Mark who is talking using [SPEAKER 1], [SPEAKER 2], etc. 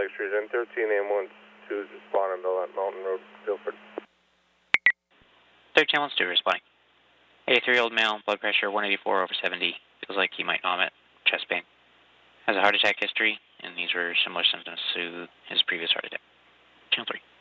[SPEAKER 1] Lake Street, and 13 AM 12 is responding to that Mountain Road, Guilford.
[SPEAKER 2] 13 wants to responding. 83-year-old male, blood pressure 184/70. Feels like he might vomit, chest pain. Has a heart attack history, and these were similar symptoms to his previous heart attack. Channel 3.